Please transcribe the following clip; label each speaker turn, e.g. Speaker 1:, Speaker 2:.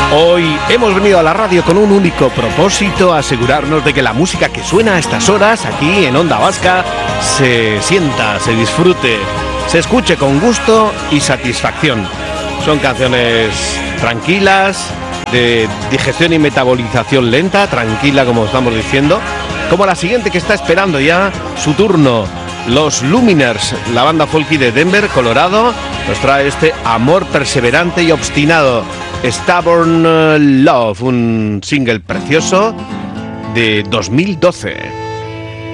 Speaker 1: Hoy hemos venido a la radio con un único propósito: asegurarnos de que la música que suena a estas horas aquí en Onda Vasca se sienta, se disfrute, se escuche con gusto y satisfacción. Son canciones tranquilas, de digestión y metabolización lenta, tranquila como estamos diciendo, como la siguiente que está esperando ya su turno. Los Luminers, la banda folky de Denver, Colorado, nos trae este amor perseverante y obstinado, Stubborn Love, un single precioso de 2012.